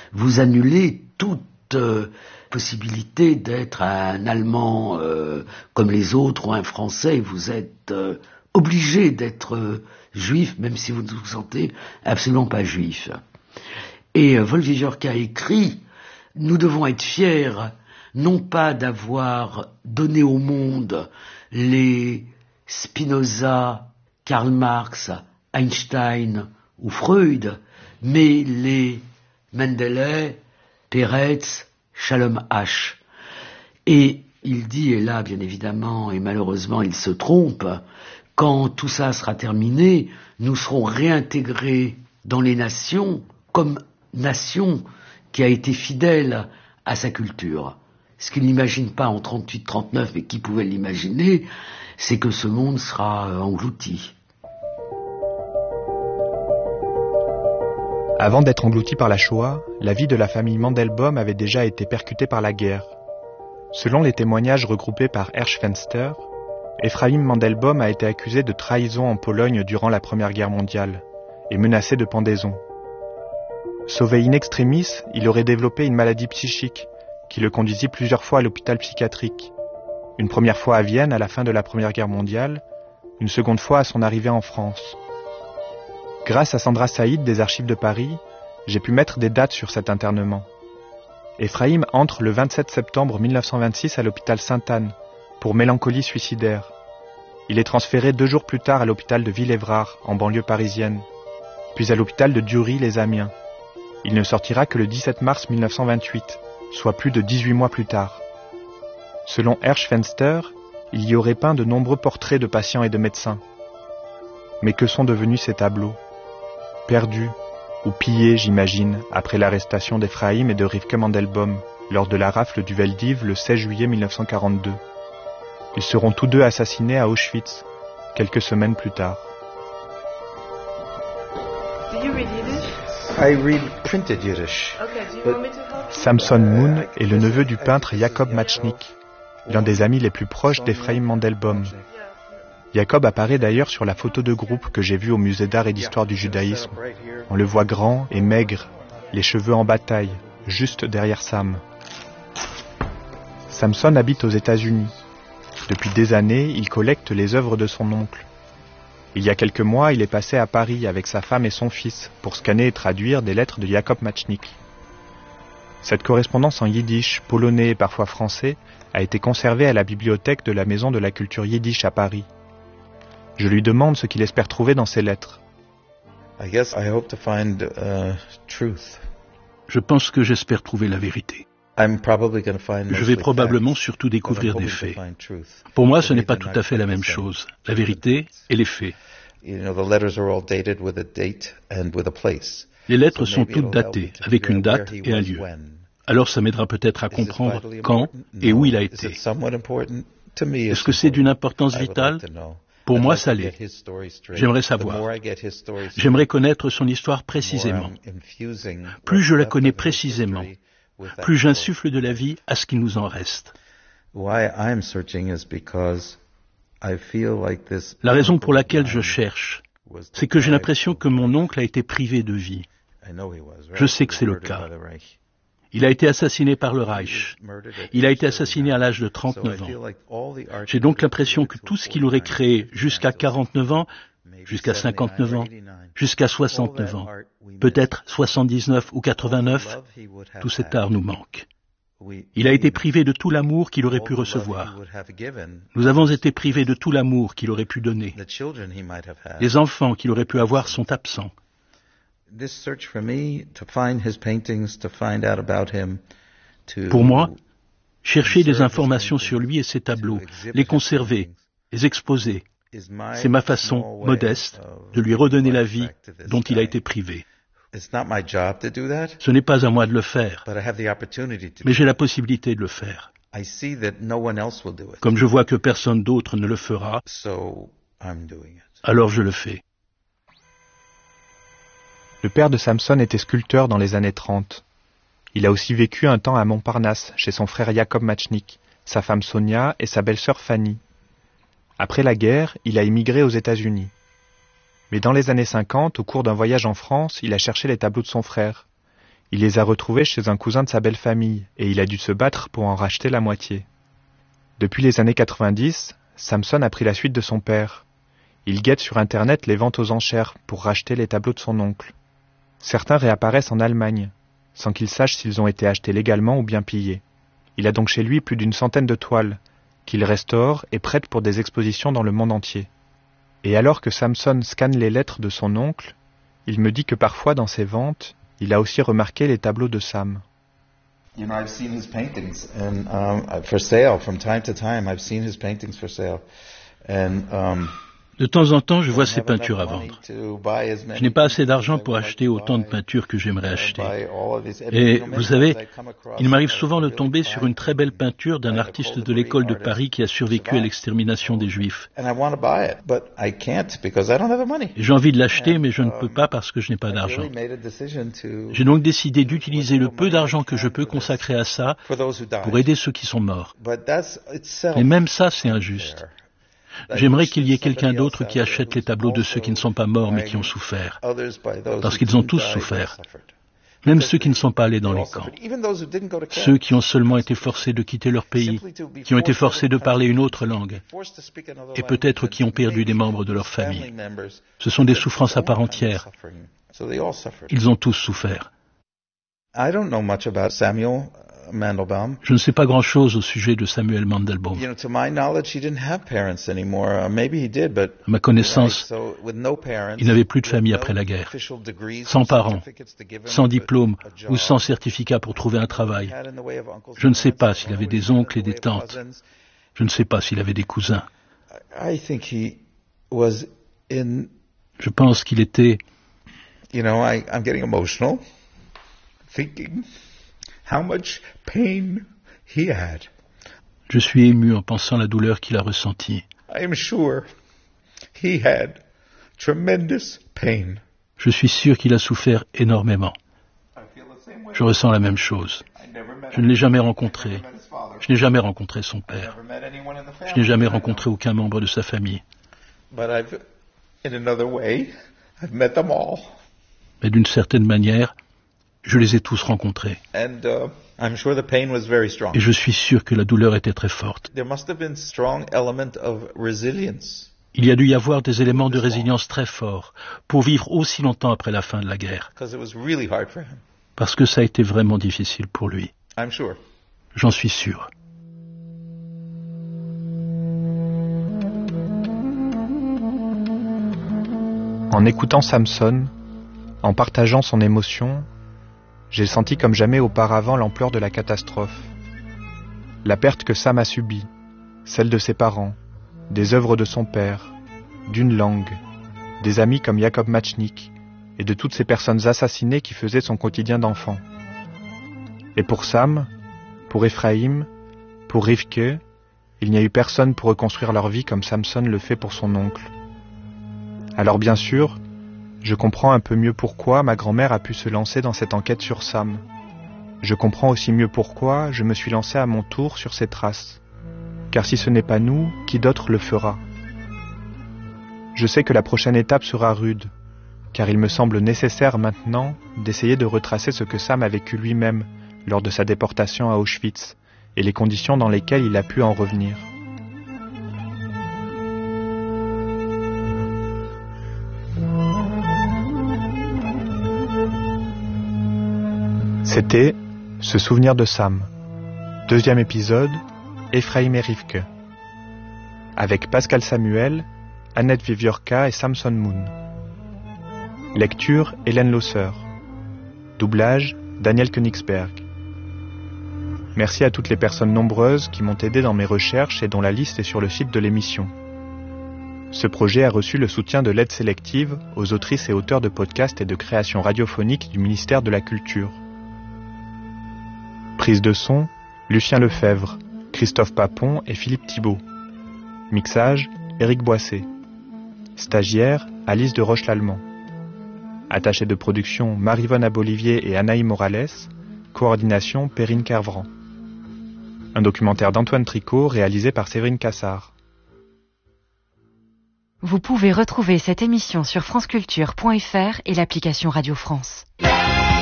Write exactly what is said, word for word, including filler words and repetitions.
vous annulez toute euh, possibilité d'être un Allemand euh, comme les autres ou un Français. Vous êtes euh, obligé d'être euh, juif, même si vous ne vous sentez absolument pas juif. Et euh, Wolf-Wiegert a écrit « Nous devons être fiers, non pas d'avoir donné au monde les Spinoza, Karl Marx, Einstein ou Freud, mais les Mendele, Peretz, Shalom Asch. » Et il dit, et là bien évidemment, et malheureusement il se trompe, quand tout ça sera terminé, nous serons réintégrés dans les nations comme nation qui a été fidèle à sa culture. Ce qu'il n'imagine pas en trente-huit trente-neuf, mais qui pouvait l'imaginer, c'est que ce monde sera englouti. Avant d'être englouti par la Shoah, la vie de la famille Mandelbaum avait déjà été percutée par la guerre. Selon les témoignages regroupés par Hersch Fenster, Ephraim Mandelbaum a été accusé de trahison en Pologne durant la Première Guerre mondiale et menacé de pendaison. Sauvé in extremis, il aurait développé une maladie psychique qui le conduisit plusieurs fois à l'hôpital psychiatrique. Une première fois à Vienne à la fin de la Première Guerre mondiale, une seconde fois à son arrivée en France. Grâce à Sandra Saïd des Archives de Paris, j'ai pu mettre des dates sur cet internement. Ephraim entre le vingt-sept septembre mille neuf cent vingt-six à l'hôpital Sainte-Anne pour mélancolie suicidaire. Il est transféré deux jours plus tard à l'hôpital de Villévrard, en banlieue parisienne, puis à l'hôpital de Dury-les-Amiens. Il ne sortira que le dix-sept mars mille neuf cent vingt-huit, soit plus de dix-huit mois plus tard. Selon Hersch Fenster, il y aurait peint de nombreux portraits de patients et de médecins. Mais que sont devenus ces tableaux ? Perdus, ou pillés, j'imagine, après l'arrestation d'Ephraim et de Rivke Mandelbaum, lors de la rafle du Veldiv le seize juillet mille neuf cent quarante-deux. Ils seront tous deux assassinés à Auschwitz, quelques semaines plus tard. Do you read Yiddish? I read printed Yiddish. Okay, do you want me to help you? Samson Moon est le neveu du peintre Jacob Matchnik, l'un des amis les plus proches d'Ephraim Mandelbaum. Jacob apparaît d'ailleurs sur la photo de groupe que j'ai vue au musée d'art et d'histoire du judaïsme. On le voit grand et maigre, les cheveux en bataille, juste derrière Sam. Samson habite aux États-Unis. Depuis des années, il collecte les œuvres de son oncle. Il y a quelques mois, il est passé à Paris avec sa femme et son fils pour scanner et traduire des lettres de Jacob Matchnik. Cette correspondance en yiddish, polonais et parfois français a été conservée à la bibliothèque de la Maison de la Culture Yiddish à Paris. Je lui demande ce qu'il espère trouver dans ces lettres. I guess I hope to find uh, truth. Je pense que j'espère trouver la vérité. I'm probably going to find Je vais mostly probablement facts, surtout but I'm découvrir des hoping to faits. find truth. Pour moi, ce n'est Maybe pas the tout à next fait la même episode. chose, la vérité et les faits. You know, the letters are all dated with a date and with a place. Les lettres So sont maybe toutes it'll help datées, me to avec figure une out date where he et un was lieu. when. Alors ça m'aidera peut-être à Is this comprendre vitally quand important? et où il a No. été. Is it somewhat important? To me, it's Est-ce que c'est d'une importance important. I vitale? would like to know. Pour I'd moi, like ça to l'est. get his story straight. J'aimerais The savoir. more I get his story straight, J'aimerais connaître son histoire the more précisément. I'm infusing Plus je la what's connais left of his précisément, history with that plus story. j'insuffle de la vie à ce qu'il nous en reste. Why I'm searching is because I feel like this. La raison pour laquelle je cherche, was c'est que j'ai deprived l'impression of que mon life. oncle a été privé de vie. I know he was, right? Je sais He que was c'est le murdered cas. by the Reich. Il a été assassiné par le He was Reich. murdered at Il a age été assassiné à l'âge de thirty-nine. trente-neuf So I ans. feel like all the art J'ai donc he l'impression que created tout ce to qu'il aurait forty-nine, créé maybe jusqu'à quarante-neuf ans, maybe jusqu'à cinquante-neuf ans, seventy-nine or eighty-nine, jusqu'à all soixante-neuf that ans, art we miss. peut-être soixante-dix-neuf ou All the quatre-vingt-neuf, love he would have tout cet had, art nous manque. we- Il a we été miss. privé de tout l'amour qu'il aurait All pu the love he recevoir. would have given, Nous avons été privés de tout l'amour qu'il aurait pu donner. the children he might have had. Les enfants qu'il aurait pu avoir sont absents. This search for me to find his paintings, to find out about him, to Pour moi, chercher des informations sur lui et ses tableaux, les conserver, les exposer, is my c'est ma façon small way modeste of de lui redonner la giving vie back to this dont il a guy. été privé. It's not my job to do that, Ce n'est pas à moi de le faire, but I have the opportunity to. mais do j'ai la it. possibilité de le faire. I see that no one else will do it, Comme je vois que personne d'autre ne le fera, so I'm doing it. alors je le fais. Le père de Samson était sculpteur dans les années trente. Il a aussi vécu un temps à Montparnasse, chez son frère Jacob Matchnik, sa femme Sonia et sa belle-sœur Fanny. Après la guerre, il a émigré aux États-Unis. Mais dans les années cinquante, au cours d'un voyage en France, il a cherché les tableaux de son frère. Il les a retrouvés chez un cousin de sa belle-famille et il a dû se battre pour en racheter la moitié. Depuis les années quatre-vingt-dix, Samson a pris la suite de son père. Il guette sur Internet les ventes aux enchères pour racheter les tableaux de son oncle. Certains réapparaissent en Allemagne, sans qu'il sache s'ils ont été achetés légalement ou bien pillés. Il a donc chez lui plus d'une centaine de toiles, qu'il restaure et prête pour des expositions dans le monde entier. Et alors que Samson scanne les lettres de son oncle, il me dit que parfois dans ses ventes, il a aussi remarqué les tableaux de Sam. You know, I've seen his paintings and um, for sale from time to time. I've seen his paintings for sale, and um, De temps en temps, je vois ces peintures à vendre. Je n'ai pas assez d'argent pour acheter autant de peintures que j'aimerais acheter. Et vous savez, il m'arrive souvent de tomber sur une très belle peinture d'un artiste de l'école de Paris qui a survécu à l'extermination des Juifs. J'ai envie de l'acheter, mais je ne peux pas parce que je n'ai pas d'argent. J'ai donc décidé d'utiliser le peu d'argent que je peux consacrer à ça pour aider ceux qui sont morts. Mais même ça, c'est injuste. J'aimerais qu'il y ait quelqu'un d'autre qui achète les tableaux de ceux qui ne sont pas morts mais qui ont souffert. Parce qu'ils ont tous souffert. Même ceux qui ne sont pas allés dans les camps. Ceux qui ont seulement été forcés de quitter leur pays, qui ont été forcés de parler une autre langue, et peut-être qui ont perdu des membres de leur famille. Ce sont des souffrances à part entière. Ils ont tous souffert. Je ne sais pas grand-chose au sujet de Samuel Mandelbaum. À ma connaissance, il n'avait plus de famille après la guerre, sans parents, sans diplôme ou sans certificat pour trouver un travail. Je ne sais pas s'il avait des oncles et des tantes. Je ne sais pas s'il avait des cousins. Je pense qu'il était... How much pain he had. Je suis ému en pensant à la douleur qu'il a ressentie. I am sure he had tremendous pain. Je suis sûr qu'il a souffert énormément. Je ressens la même chose. Je ne l'ai jamais rencontré. Je n'ai jamais rencontré son père. Je n'ai jamais rencontré aucun membre de sa famille. But I've, in another way, I've met them all. Mais d'une certaine manière, je les ai tous rencontrés. And, uh, I'm sure the pain was very strong. Et je suis sûr que la douleur était très forte. There must have been strong element of resilience. Il y a dû y avoir des éléments de résilience très forts pour vivre aussi longtemps après la fin de la guerre. Because it was really hard for him. Parce que ça a été vraiment difficile pour lui. I'm sure. J'en suis sûr. En écoutant Samson, en partageant son émotion, j'ai senti comme jamais auparavant l'ampleur de la catastrophe. La perte que Sam a subie, celle de ses parents, des œuvres de son père, d'une langue, des amis comme Jacob Matchnik et de toutes ces personnes assassinées qui faisaient son quotidien d'enfant. Et pour Sam, pour Ephraim, pour Rivke, il n'y a eu personne pour reconstruire leur vie comme Samson le fait pour son oncle. Alors bien sûr, je comprends un peu mieux pourquoi ma grand-mère a pu se lancer dans cette enquête sur Sam. Je comprends aussi mieux pourquoi je me suis lancé à mon tour sur ses traces. Car si ce n'est pas nous, qui d'autre le fera ? Je sais que la prochaine étape sera rude, car il me semble nécessaire maintenant d'essayer de retracer ce que Sam a vécu lui-même lors de sa déportation à Auschwitz et les conditions dans lesquelles il a pu en revenir. C'était Ce souvenir de Sam. Deuxième épisode, Ephraim et Rivke. Avec Pascal Samuel, Annette Viviorca et Samson Moon. Lecture, Hélène Losseur. Doublage, Daniel Königsberg. Merci à toutes les personnes nombreuses qui m'ont aidé dans mes recherches et dont la liste est sur le site de l'émission. Ce projet a reçu le soutien de l'aide sélective aux autrices et auteurs de podcasts et de créations radiophoniques du ministère de la Culture. Prise de son, Lucien Lefebvre, Christophe Papon et Philippe Thibault. Mixage, Éric Boissé. Stagiaire, Alice de Roche-Lallemand. Attachée de production, Marivonne Abolivier et Anaï Morales. Coordination, Perrine Kervran. Un documentaire d'Antoine Tricot réalisé par Séverine Cassard. Vous pouvez retrouver cette émission sur franceculture point f r et l'application Radio France.